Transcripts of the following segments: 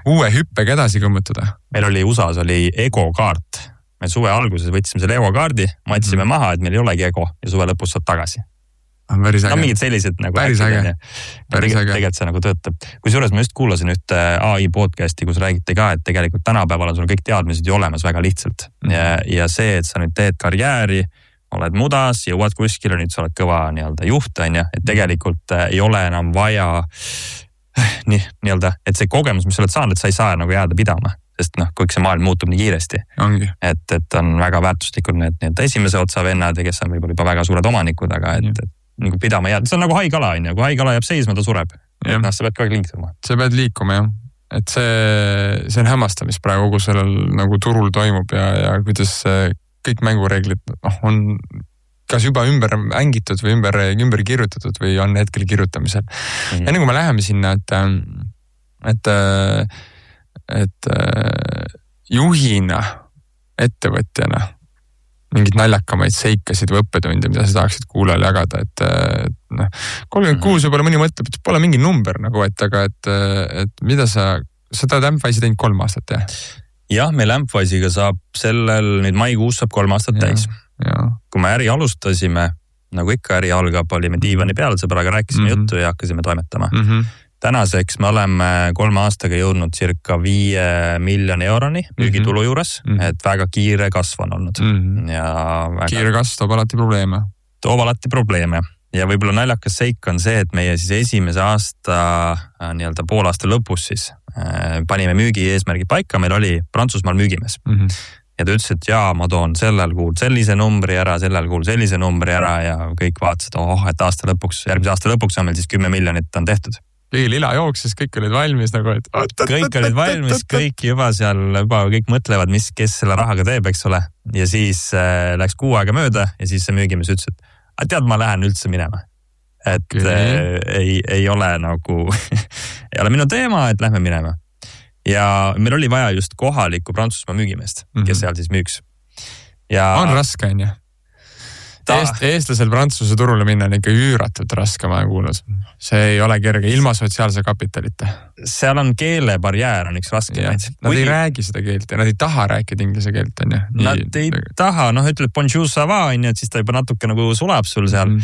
uue hüppega edasi kõmmutada. Meil oli USAs oli Ego-kaart. Me suve alguses võtsime selle Ego-kaardi, matsime maha, et meil ei olegi Ego ja suve lõpus saad tagasi. Päris äge. No mingid sellised nagu päris äge. Tegelikult see nagu töötab. Kusjuures ma just kuulasin ühte AI podcasti, kus räägiti ka, et tegelikult tänapäeval on sul kõik teadmised ju olemas väga lihtsalt. Ja see, et sa nüüd teed karjääri, oled mudas, jõuad kuskile, nüüd sa oled kõva juht, et tegelikult ei ole enam vaja et see kogemus, mis sa oled saanud, et sa ei saa nagu jääda pidama. Sest kõik see maailm muutub nii kiiresti. Ongi. Et on väga väärtuslikud need esimese otsa vennad, kes on võib-olla juba väga suured omanikud, aga et nagu pidama jääda. See on nagu haigala, kui haigala jääb seisma, ta sureb. Sa pead kogu aeg liikuma. Sa pead liikuma, jah. Et see on hämmastav, mis praegu kogu sellel nagu turul toimub ja kuidas kõik mängureeglid on kas juba ümber mängitud või ümber kirjutatud või on hetkel kirjutamisel. Enne kui me läheme sinna, et juhina, ettevõtjana mingid naljakamaid seikasid või õppetunde, mida sa tahaksid kuulajal jagada, et 36 võib-olla mõni mõtleb, et pole mingi number nagu, aga mida sa tahad Ampwise'i teinud 3 aastat, jah? Jah, meil Ampwise'iga saab sellel, nüüd maikuus saab 3 aastat täis. Kui me äri alustasime, nagu ikka äri algab, olime diivani peal, sõbraga rääkisime juttu ja hakkasime toimetama. Tänaseks me oleme 3 aastaga jõudnud circa 5 miljoni euroni müügitulu juures, et väga kiire kasv on olnud. Kiire kasv toob alati probleeme. Toob alati probleeme. Ja võib-olla naljakas seik on see, et meie siis esimese aasta, pool aasta lõpus siis panime müügi eesmärgi paika, meil oli Prantsusmaal müügimees. Ja ta ütles, et ma toon sellel kuul sellise numbri ära, sellel kuul sellise numbri ära ja kõik vaatasid, et järgmise aasta lõpuks on meil siis 10 miljonit on tehtud. Kõigi lila jooksis, kõik olid valmis nagu, et... Kõik olid valmis, kõik juba kõik mõtlevad, kes selle rahaga teeb, eks ole. Ja siis läks 6 aega mööda ja siis see müügimees ütles, et tead, ma lähen üldse minema. Et ei ole nagu, ei ole minu teema, et lähme minema. Ja meil oli vaja just kohalikku Prantsusmaa müügimeest, kes seal siis müüks. On raske, on ju? Eestlasel Prantsuse turule minna on ikka üüratult raske, ma olen kuulnud. See ei ole kerge, ilma sotsiaalse kapitalita. Seal on keelebarjäär, on üks raske. Nad ei räägi seda keelt ja nad ei taha rääkida inglise keelt, on ju? Nad ei taha, ütleb bonjour ça va, on ju, et siis ta juba natuke nagu sulab sul seal.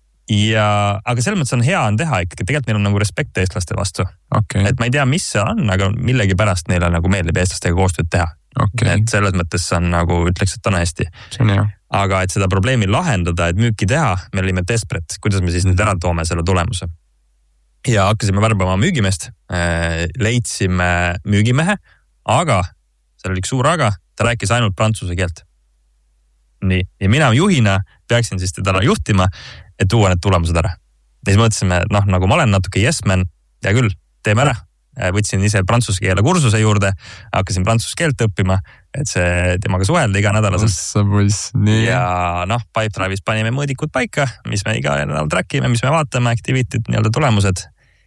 Aga selles mõttes on hea teha ikkagi, tegelikult meil on nagu respekt eestlaste vastu. Et ma ei tea, mis see on, aga millegi pärast neile nagu meeldib eestlastega koostööd teha. Et selles mõttes on nagu, ütleks, et on hästi. See on hea. Aga et seda probleemi lahendada, et müüki teha, me olime desperate, kuidas me siis nüüd ära toome selle tulemuse. Ja hakkasime värbama müügimeest, leidsime müügimehe, aga, seal oli üks suur aga, ta rääkis ainult prantsuse keelt. Nii, ja mina juhina peaksin siis teda juhtima, et tuua need tulemused ära. Ja siis mõtlesime, nagu ma olen natuke yes-man, ja küll, teeme ära. Võtsin ise prantsuse keele kursuse juurde, hakkasin prantsuse keelt õppima, et see temaga suhelda iga nädalaselt. Ja Pipedrive'is panime mõõdikud paika, mis me iga nädal trackime, mis me vaatame, activity'd, tulemused.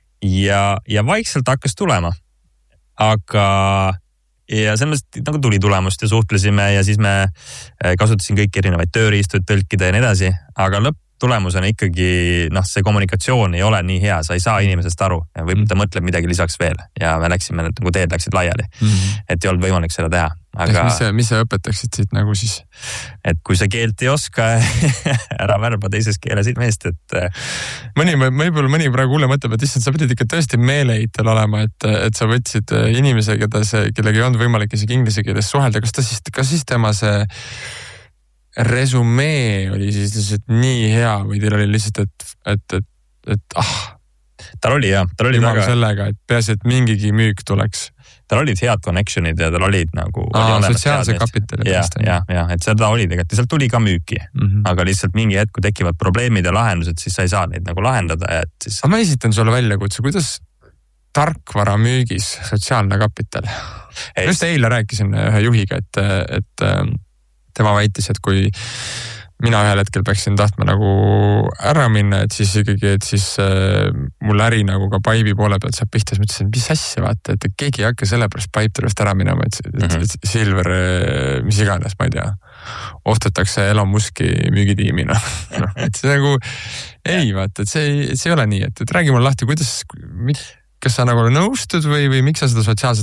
Ja vaikselt hakkas tulema. Aga ja selles nagu tuli tulemust ja suhtlesime ja siis me kasutasin kõik erinevaid tööriistuid, tõlkida ja nii edasi, aga tulemus on ikkagi, see kommunikatsioon ei ole nii hea, sa ei saa inimesest aru ja võib ta mõtleb midagi lisaks veel ja me läksime, nagu teed läksid laiali, et ei olnud võimalik seda teha. Aga mis sa õpetaksid siit nagu siis? Et kui sa keelt ei oska, ära värba teises keeles meest, et... Mõni praegu kuule mõtleb, et issand, sa pidid ikka tõesti meeleheitel olema, et sa võtsid inimese, kellega ei olnud võimalik isegi inglise keeles suhelda. Kas siis tema see resumee oli siis lihtsalt nii hea või teil oli lihtsalt, et Tal oli väga... sellega, et peaasi, et mingigi müük tuleks. Tal olid head connectionid ja tal olid nagu... sotsiaalse kapitali. Ja, et seda oli tegelikult. Sealt tuli ka müüki. Aga lihtsalt mingi hetk, kui tekivad probleemid ja lahendused, siis sa ei saa neid nagu lahendada. Aga ma esitan sulle väljakutse, kuidas tarkvara müügis sotsiaalne kapital? Just eile rääkisin ühe juhiga, et tema väitis, et kui mina ühel hetkel peaksin tahtma nagu ära minna, et siis ikkagi, et siis mul äri nagu ka Pipe'i poole pealt saab pihta, siis ma ütlesin, mis asja vaata, et keegi ei hakka sellepärast Pipe'ist ära minema, et Silver, mis iganes, ma ei tea, ostetakse Elon Muski müügitiimina. Et see nagu, ei vaata, et see ei ole nii, et räägi mulle lahti, kas sa nagu nõustud või miks sa seda sotsiaalset